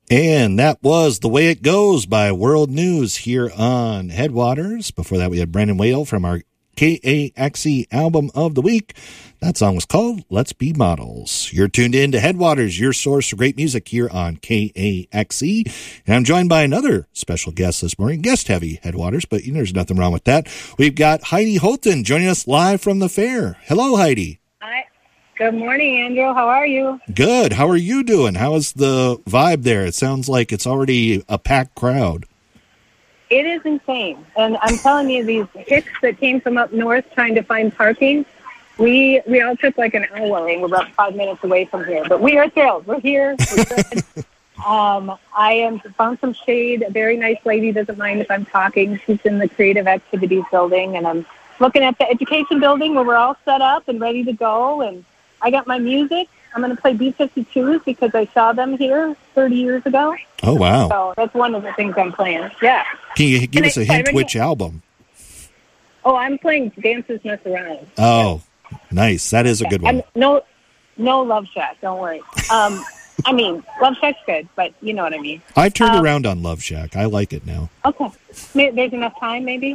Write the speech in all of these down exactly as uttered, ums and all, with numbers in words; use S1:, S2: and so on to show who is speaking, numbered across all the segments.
S1: And that was The Way It Goes by World News here on Headwaters. Before that, we had Brandon Whale from our K A X E Album of the Week. That song was called Let's Be Models. You're tuned in to Headwaters, your source for great music here on K A X E. And I'm joined by another special guest this morning, guest-heavy Headwaters, but you know, there's nothing wrong with that. We've got Heidi Holton joining us live from the fair. Hello, Heidi.
S2: Hi. Good morning, Andrew. How are you?
S1: Good. How are you doing? How is the vibe there? It sounds like it's already a packed crowd.
S2: It is insane. And I'm telling you, these hicks that came from up north trying to find parking, we we all took like an hour, and we're about five minutes away from here. But we are thrilled. We're here. We're good. um, I am found some shade. A very nice lady doesn't mind if I'm talking. She's in the Creative Activities building, and I'm looking at the Education building where we're all set up and ready to go. And I got my music. I'm going to play B fifty-twos because I saw them here thirty years ago.
S1: Oh, wow.
S2: So that's one of the things I'm playing. Yeah.
S1: Can you give
S2: and
S1: us a
S2: I,
S1: hint
S2: I
S1: which album?
S2: Oh, I'm playing Dances Mess Around.
S1: Oh, nice. That is a good one.
S2: I'm, no, no Love Shack. Don't worry. Um, I mean, Love Shack's good, but you know what I mean.
S1: I've turned
S2: um,
S1: around on Love Shack. I like it now.
S2: Okay. There's enough time, maybe?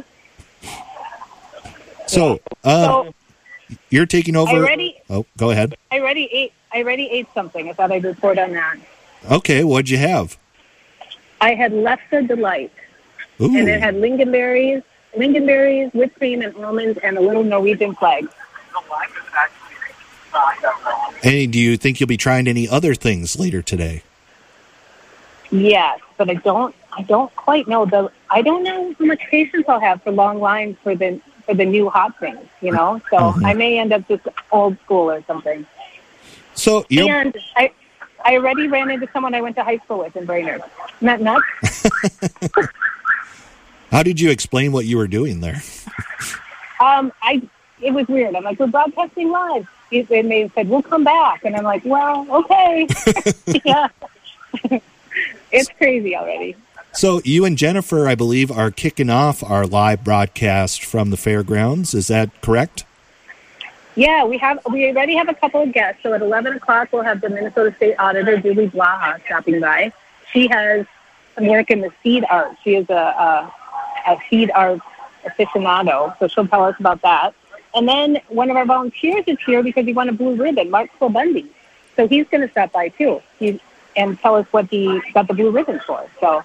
S1: So, uh,
S2: so
S1: you're taking over.
S2: I already,
S1: oh, go ahead.
S2: I already ate. I already ate something. I thought I'd report on that.
S1: Okay, what'd you have?
S2: I had Lefse Delight,
S1: Ooh.
S2: and it had lingonberries, lingonberries, whipped cream, and almonds, and a little Norwegian flag.
S1: And do you think you'll be trying any other things later today?
S2: Yes, but I don't. I don't quite know the. I don't know how much patience I'll have for long lines for the for the new hot things. You know, so mm-hmm. I may end up just old school or something.
S1: So you
S2: and I, I already ran into someone I went to high school with in Brainerd. Isn't that nuts?
S1: How did you explain what you were doing there?
S2: um, I. It was weird. I'm like, we're broadcasting live. And they said, we'll come back. And I'm like, well, okay. Yeah. It's crazy already.
S1: So you and Jennifer, I believe, are kicking off our live broadcast from the fairgrounds. Is that correct?
S2: Yeah, we have. We already have a couple of guests. So at eleven o'clock, we'll have the Minnesota State Auditor, Julie Blaha, stopping by. She has some work in the seed art. She is a, a, a seed art aficionado, so she'll tell us about that. And then one of our volunteers is here because he won a blue ribbon, Mark Bundy. So he's going to stop by, too, he, and tell us what he got the blue ribbon for. So,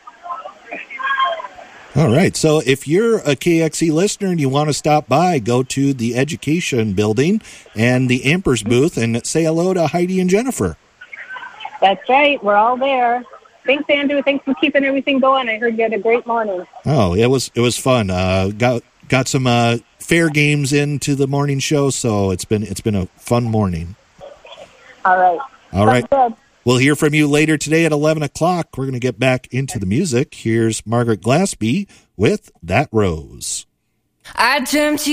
S1: all right. So if you're a K X E listener and you want to stop by, go to the Education building and the Ampers booth and say hello to Heidi and Jennifer.
S2: That's right. We're all there. Thanks, Andrew. Thanks for keeping everything going. I heard you had a great morning.
S1: Oh, it was it was fun. Uh, got got some uh, fair games into the morning show, so it's been it's been a fun morning.
S2: All right.
S1: All right. We'll hear from you later today at eleven o'clock. We're going to get back into the music. Here's Margaret Glaspie with That Rose.
S3: I dreamt you